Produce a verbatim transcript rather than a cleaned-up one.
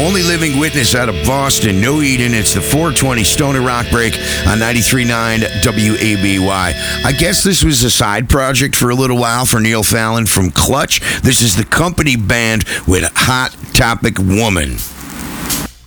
Only Living Witness out of Boston. No Eden. It's the four twenty Stoner Rock Break on ninety-three point nine W A B Y. I guess this was a side project for a little while for Neil Fallon from Clutch. This is the company band with Hot Topic Woman.